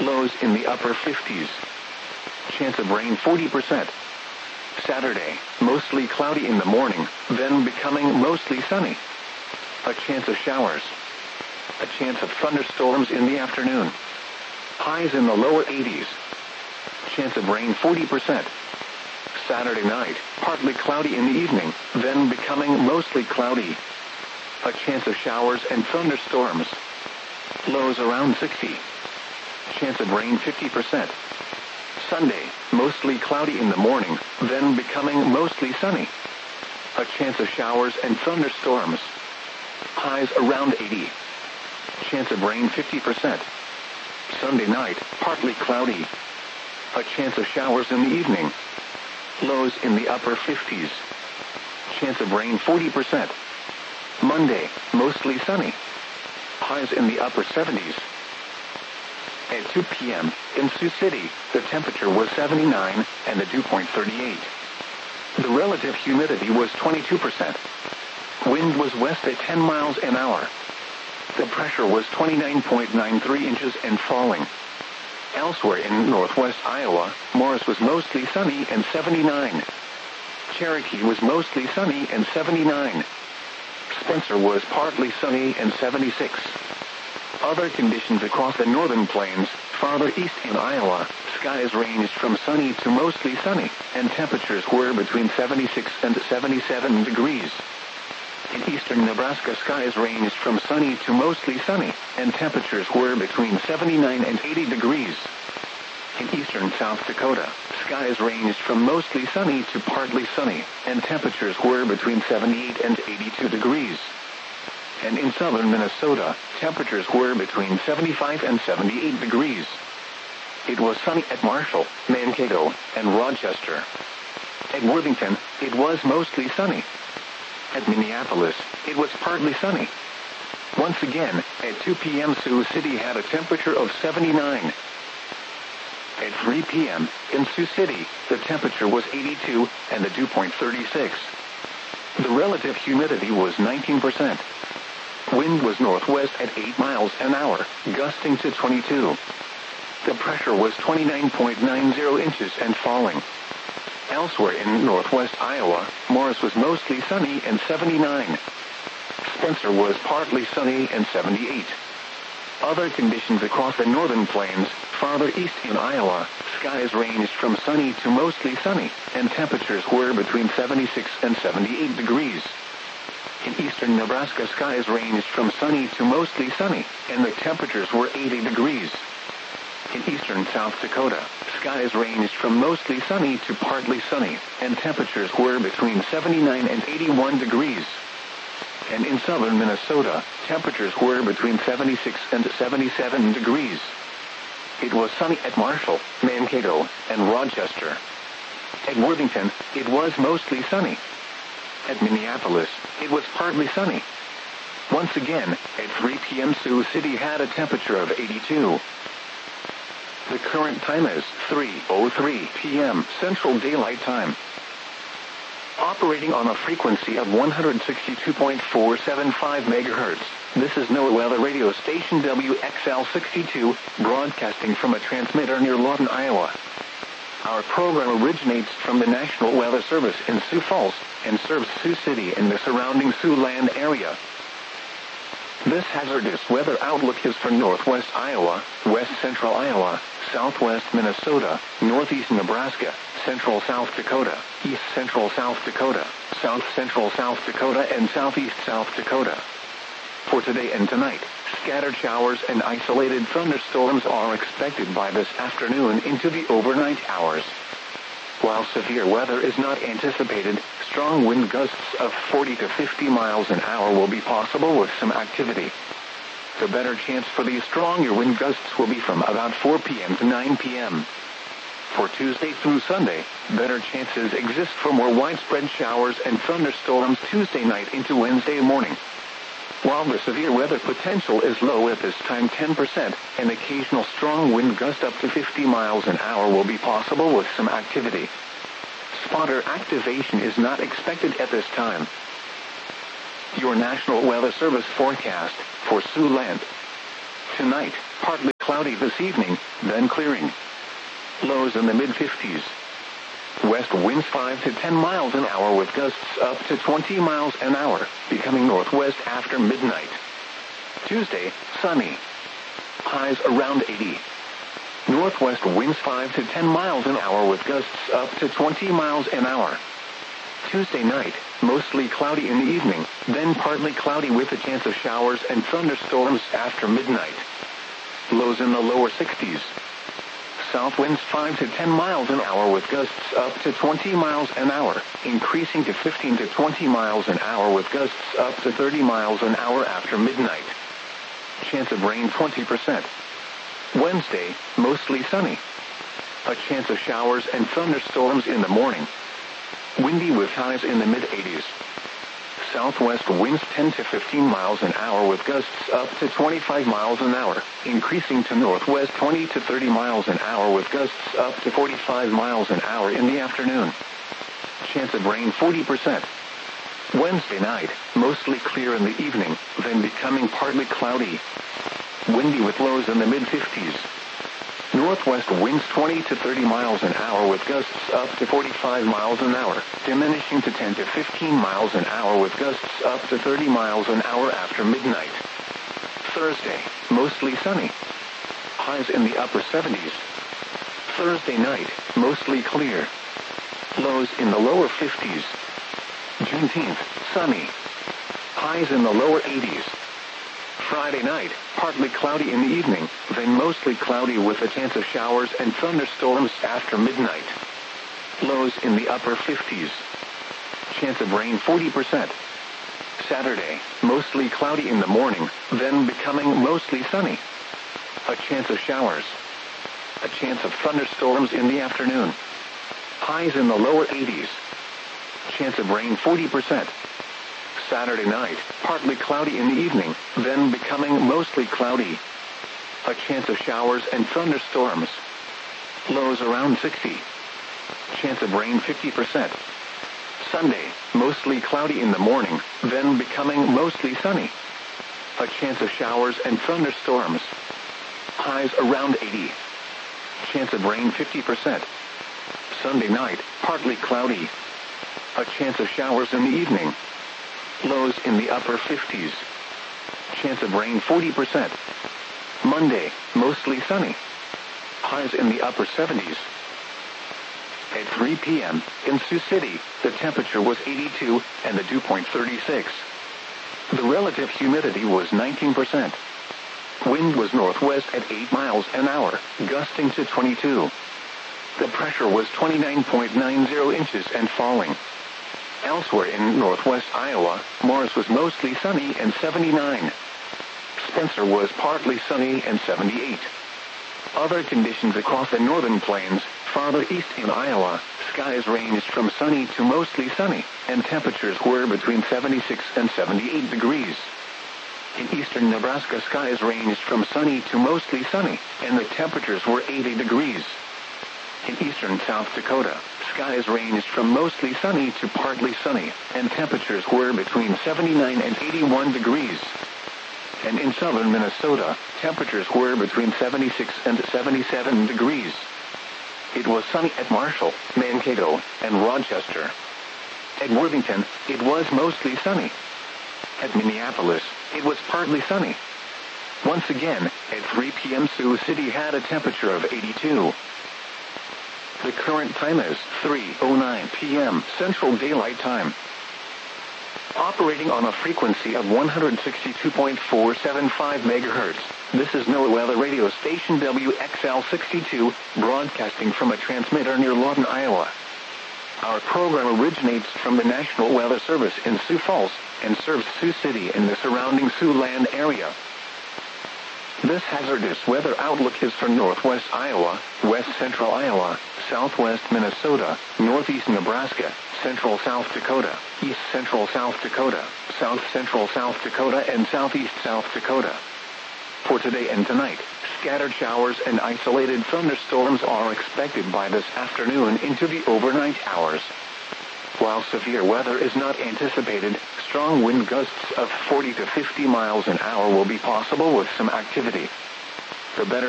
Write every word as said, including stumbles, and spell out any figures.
Lows in the upper fifties. Chance of rain forty percent. Saturday, mostly cloudy in the morning, then becoming mostly sunny. A chance of showers. A chance of thunderstorms in the afternoon. Highs in the lower eighties. Chance of rain forty percent. Saturday night, partly cloudy in the evening, then becoming mostly cloudy. A chance of showers and thunderstorms. Lows around sixty. Chance of rain fifty percent. Sunday, mostly cloudy in the morning, then becoming mostly sunny. A chance of showers and thunderstorms. Highs around eighty. Chance of rain fifty percent. Sunday night, partly cloudy. A chance of showers in the evening. Lows in the upper fifties. Chance of rain forty percent. Monday, mostly sunny. Highs in the upper seventies. At two p.m., in Sioux City, the temperature was seventy-nine, and the dew point thirty-eight. The relative humidity was twenty-two percent. Wind was west at ten miles an hour. The pressure was twenty-nine point nine three inches and falling. Elsewhere in northwest Iowa, Morris was mostly sunny and seventy-nine. Cherokee was mostly sunny and seventy-nine. Spencer was partly sunny and seventy-six. Other conditions across the northern plains, farther east in Iowa, skies ranged from sunny to mostly sunny, and temperatures were between seventy-six and seventy-seven degrees. In eastern Nebraska, skies ranged from sunny to mostly sunny, and temperatures were between seventy-nine and eighty degrees. In eastern South Dakota, skies ranged from mostly sunny to partly sunny, and temperatures were between seventy-eight and eighty-two degrees. And in southern Minnesota, temperatures were between seventy-five and seventy-eight degrees. It was sunny at Marshall, Mankato, and Rochester. At Worthington, it was mostly sunny. At Minneapolis, it was partly sunny. Once again, at two p.m. Sioux City had a temperature of seventy-nine. At three p.m., in Sioux City, the temperature was eighty-two, and the dew point thirty-six. The relative humidity was nineteen percent. Wind was northwest at eight miles an hour, gusting to twenty-two. The pressure was twenty-nine point nine zero inches and falling. Elsewhere in northwest Iowa, Morris was mostly sunny and seventy-nine. Spencer was partly sunny and seventy-eight. Other conditions across the northern plains, farther east in Iowa, skies ranged from sunny to mostly sunny, and temperatures were between seventy-six and seventy-eight degrees. In eastern Nebraska, skies ranged from sunny to mostly sunny, and the temperatures were eighty degrees. In eastern South Dakota, skies ranged from mostly sunny to partly sunny, and temperatures were between seventy-nine and eighty-one degrees. And in southern Minnesota, temperatures were between seventy-six and seventy-seven degrees. It was sunny at Marshall, Mankato, and Rochester. At Worthington, it was mostly sunny. At Minneapolis, it was partly sunny. Once again, at three p.m. Sioux City had a temperature of eighty-two. The current time is three oh three p.m. Central Daylight Time. Operating on a frequency of one hundred sixty-two point four seven five megahertz, this is NOAA Weather Radio Station W X L sixty-two, broadcasting from a transmitter near Lawton, Iowa. Our program originates from the National Weather Service in Sioux Falls and serves Sioux City and the surrounding Siouxland area. This hazardous weather outlook is for northwest Iowa, west central Iowa, southwest Minnesota, northeast Nebraska, central South Dakota, east central South Dakota, south central South Dakota, and southeast South Dakota. For today and tonight, scattered showers and isolated thunderstorms are expected by this afternoon into the overnight hours. While severe weather is not anticipated, strong wind gusts of forty to fifty miles an hour will be possible with some activity. The better chance for these stronger wind gusts will be from about four p.m. to nine p.m. For Tuesday through Sunday, better chances exist for more widespread showers and thunderstorms Tuesday night into Wednesday morning. While the severe weather potential is low at this time, ten percent, an occasional strong wind gust up to fifty miles an hour will be possible with some activity. Spotter activation is not expected at this time. Your National Weather Service forecast for Siouxland. Tonight, partly Cloudy this evening, then clearing. Lows in the mid fifties. West winds five to ten miles an hour with gusts up to twenty miles an hour, becoming northwest after midnight. Tuesday, sunny. Highs around eighty. Northwest winds five to ten miles an hour with gusts up to twenty miles an hour. Tuesday night, mostly cloudy in the evening, then partly cloudy with a chance of showers and thunderstorms after midnight. Lows in the lower sixties. South winds five to ten miles an hour with gusts up to twenty miles an hour, increasing to fifteen to twenty miles an hour with gusts up to thirty miles an hour after midnight. Chance of rain twenty percent. Wednesday, mostly sunny. A chance of showers and thunderstorms in the morning. Windy with highs in the mid eighties. Southwest winds ten to fifteen miles an hour with gusts up to twenty-five miles an hour, increasing to northwest twenty to thirty miles an hour with gusts up to forty-five miles an hour in the afternoon. Chance of rain forty percent. Wednesday night, mostly clear in the evening, then becoming partly cloudy. Windy with lows in the mid fifties. Northwest winds twenty to thirty miles an hour with gusts up to forty-five miles an hour, diminishing to ten to fifteen miles an hour with gusts up to thirty miles an hour after midnight. Thursday, mostly sunny. Highs in the upper seventies. Thursday night, mostly clear. Lows in the lower fifties. Juneteenth, sunny. Highs in the lower eighties. Friday night, partly cloudy in the evening, then mostly cloudy with a chance of showers and thunderstorms after midnight. Lows in the upper fifties. Chance of rain forty percent. Saturday, mostly cloudy in the morning, then becoming mostly sunny. A chance of showers. A chance of thunderstorms in the afternoon. Highs in the lower eighties. Chance of rain forty percent. Saturday night, partly cloudy in the evening, then becoming mostly cloudy. A chance of showers and thunderstorms. Lows around sixty. Chance of rain fifty percent. Sunday, mostly cloudy in the morning, then becoming mostly sunny. A chance of showers and thunderstorms. Highs around eighty. Chance of rain fifty percent. Sunday night, partly cloudy. A chance of showers in the evening. Lows in the upper fifties. Chance of rain forty percent. Monday, mostly sunny. Highs in the upper seventies. At three p m in Sioux City, the temperature was eighty-two and the dew point thirty-six. The relative humidity was nineteen percent. Wind was northwest at eight miles an hour, gusting to twenty-two. The pressure was twenty-nine point nine zero inches and falling. Elsewhere in northwest Iowa, Morris was mostly sunny and seventy-nine. Spencer was partly sunny and seventy-eight. Other conditions across the northern plains, farther east in Iowa, skies ranged from sunny to mostly sunny, and temperatures were between seventy-six and seventy-eight degrees. In eastern Nebraska, skies ranged from sunny to mostly sunny, and the temperatures were eighty degrees. In eastern South Dakota, skies ranged from mostly sunny to partly sunny, and temperatures were between seventy-nine and eighty-one degrees. And in southern Minnesota, temperatures were between seventy-six and seventy-seven degrees. It was sunny at Marshall, Mankato, and Rochester. At Worthington, it was mostly sunny. At Minneapolis, it was partly sunny. Once again, at three p m Sioux City had a temperature of eighty-two. The current time is three oh nine p m Central Daylight Time. Operating on a frequency of one hundred sixty-two point four seven five megahertz, this is NOAA Weather Radio Station W X L sixty-two, broadcasting from a transmitter near Lawton, Iowa. Our program originates from the National Weather Service in Sioux Falls and serves Sioux City and the surrounding Siouxland area. This hazardous weather outlook is for northwest Iowa, west central Iowa, southwest Minnesota, northeast Nebraska, central South Dakota, east central South Dakota, south central South Dakota, and southeast South Dakota. For today and tonight, scattered showers and isolated thunderstorms are expected by this afternoon into the overnight hours. While severe weather is not anticipated, strong wind gusts of forty to fifty miles an hour will be possible with some activity. The better